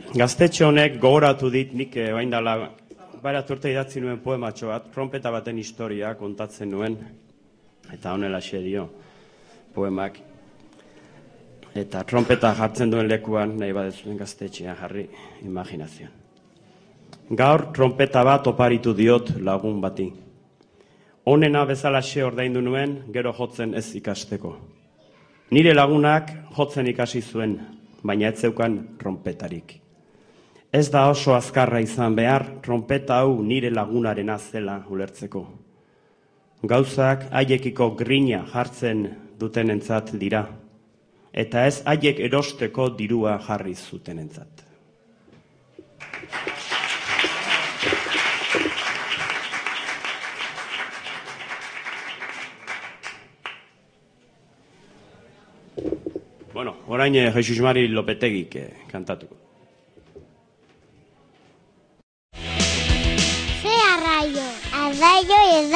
Gaztetxe honek gogoratu dit, nik bain dala, barat urte idatzi nuen poematxo bat, trompeta baten historia kontatzen nuen, eta honela dio poemak. Eta trompeta jartzen duen lekuan, nahi badezuen gaztetxean jarri, imaginazion. Gaur trompeta bat oparitu diot lagun bati. Honena bezalaxe ordaindu nuen, gero jotzen ez ikasteko. Nire lagunak jotzen ikasi zuen, baina ez zeukan trompetarik. Ez da oso azkarra izan behar, trompeta hau nire lagunarena zela ulertzeko. Gauzak haiekiko grina jartzen dutenentzat dira, eta ez haiek erosteko dirua jarri zutenentzat. Bueno, orain Jesus Mari Lopetegik kantatuko.